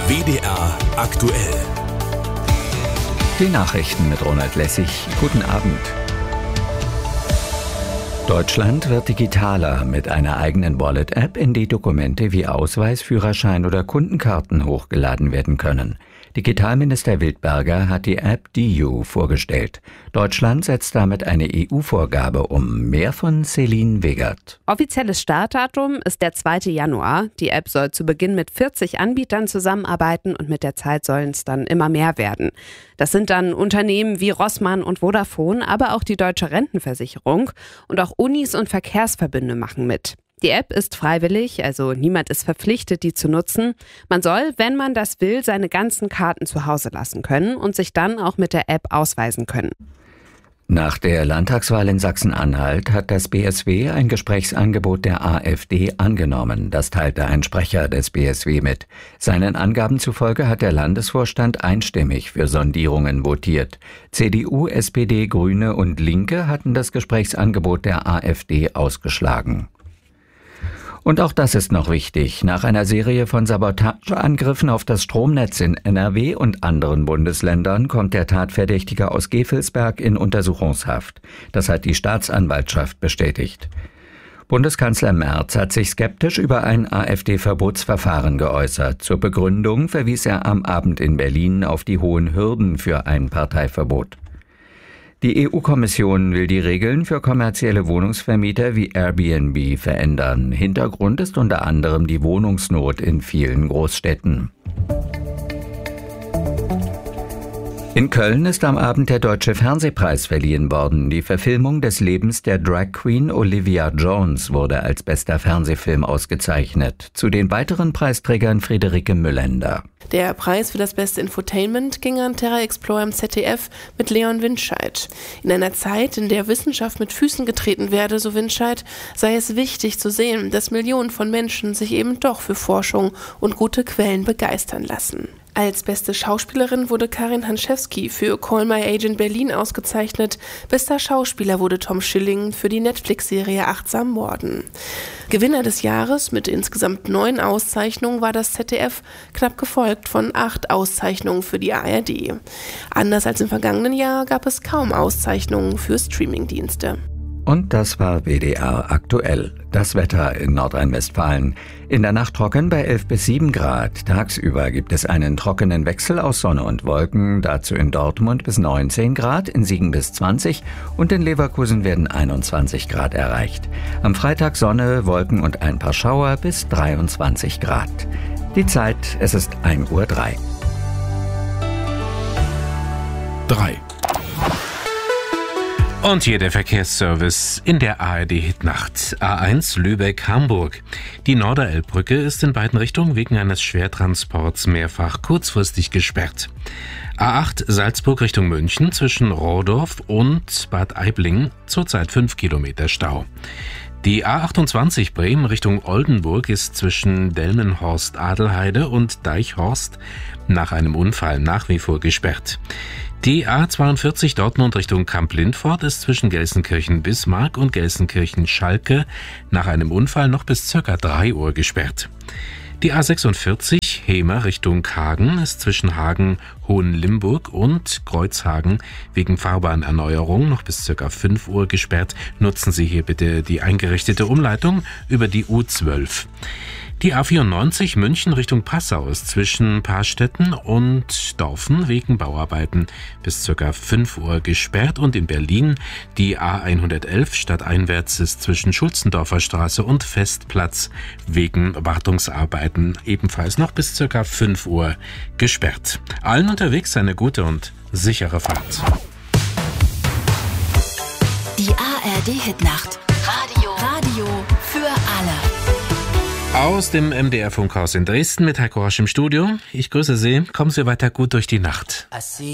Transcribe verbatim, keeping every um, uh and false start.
W D R aktuell. Die Nachrichten mit Ronald Lessig. Guten Abend. Deutschland wird digitaler. Mit einer eigenen Wallet-App, in die Dokumente wie Ausweis, Führerschein oder Kundenkarten hochgeladen werden können. Digitalminister Wildberger hat die App D I U vorgestellt. Deutschland setzt damit eine E U-Vorgabe um. Mehr von Celine Wegert. Offizielles Startdatum ist der zweite Januar. Die App soll zu Beginn mit vierzig Anbietern zusammenarbeiten und mit der Zeit sollen es dann immer mehr werden. Das sind dann Unternehmen wie Rossmann und Vodafone, aber auch die Deutsche Rentenversicherung und auch Unis und Verkehrsverbünde machen mit. Die App ist freiwillig, also niemand ist verpflichtet, die zu nutzen. Man soll, wenn man das will, seine ganzen Karten zu Hause lassen können und sich dann auch mit der App ausweisen können. Nach der Landtagswahl in Sachsen-Anhalt hat das B S W ein Gesprächsangebot der AfD angenommen. Das teilte ein Sprecher des B S W mit. Seinen Angaben zufolge hat der Landesvorstand einstimmig für Sondierungen votiert. C D U, S P D, Grüne und Linke hatten das Gesprächsangebot der AfD ausgeschlagen. Und auch das ist noch wichtig. Nach einer Serie von Sabotageangriffen auf das Stromnetz in N R W und anderen Bundesländern kommt der Tatverdächtige aus Gevelsberg in Untersuchungshaft. Das hat die Staatsanwaltschaft bestätigt. Bundeskanzler Merz hat sich skeptisch über ein AfD-Verbotsverfahren geäußert. Zur Begründung verwies er am Abend in Berlin auf die hohen Hürden für ein Parteiverbot. Die E U-Kommission will die Regeln für kommerzielle Wohnungsvermieter wie Airbnb verändern. Hintergrund ist unter anderem die Wohnungsnot in vielen Großstädten. In Köln ist am Abend der Deutsche Fernsehpreis verliehen worden. Die Verfilmung des Lebens der Drag Queen Olivia Jones wurde als bester Fernsehfilm ausgezeichnet. Zu den weiteren Preisträgern Friederike Müllender. Der Preis für das beste Infotainment ging an Terra Explorer im Z D F mit Leon Winscheid. In einer Zeit, in der Wissenschaft mit Füßen getreten werde, so Winscheid, sei es wichtig zu sehen, dass Millionen von Menschen sich eben doch für Forschung und gute Quellen begeistern lassen. Als beste Schauspielerin wurde Karin Hanschewski für Call My Agent Berlin ausgezeichnet. Bester Schauspieler wurde Tom Schilling für die Netflix-Serie Achtsam Morden. Gewinner des Jahres mit insgesamt neun Auszeichnungen war das Z D F, knapp gefolgt von acht Auszeichnungen für die A R D. Anders als im vergangenen Jahr gab es kaum Auszeichnungen für Streamingdienste. Und das war W D R aktuell. Das Wetter in Nordrhein-Westfalen. In der Nacht trocken bei elf bis sieben Grad. Tagsüber gibt es einen trockenen Wechsel aus Sonne und Wolken. Dazu in Dortmund bis neunzehn Grad, in Siegen bis zwanzig und in Leverkusen werden einundzwanzig Grad erreicht. Am Freitag Sonne, Wolken und ein paar Schauer bis dreiundzwanzig Grad. Die Zeit, es ist ein Uhr drei. drei. Und hier der Verkehrsservice in der A R D-Hitnacht. A eins Lübeck-Hamburg. Die Norderelbbrücke ist in beiden Richtungen wegen eines Schwertransports mehrfach kurzfristig gesperrt. A acht Salzburg Richtung München zwischen Rohdorf und Bad Aibling zurzeit fünf Kilometer Stau. Die A achtundzwanzig Bremen Richtung Oldenburg ist zwischen Delmenhorst-Adelheide und Deichhorst nach einem Unfall nach wie vor gesperrt. Die A zweiundvierzig Dortmund Richtung Kamp-Lindfort ist zwischen Gelsenkirchen-Bismarck und Gelsenkirchen-Schalke nach einem Unfall noch bis ca. drei Uhr gesperrt. Die A sechsundvierzig Hemer Richtung Hagen ist zwischen Hagen-Hohenlimburg und Kreuzhagen wegen Fahrbahnerneuerung noch bis ca. fünf Uhr gesperrt. Nutzen Sie hier bitte die eingerichtete Umleitung über die U zwölf. Die A vierundneunzig München Richtung Passau ist zwischen Paarstetten und Dorfen wegen Bauarbeiten bis ca. fünf Uhr gesperrt und in Berlin die A hundertelf stadteinwärts ist zwischen Schulzendorfer Straße und Festplatz wegen Wartungsarbeiten ebenfalls noch bis ca. fünf Uhr gesperrt. Allen unterwegs eine gute und sichere Fahrt. Die A R D-Hitnacht. Radio. Radio für alle. Aus dem M D R-Funkhaus in Dresden mit Heiko Rosch im Studio. Ich grüße Sie. Kommen Sie weiter gut durch die Nacht.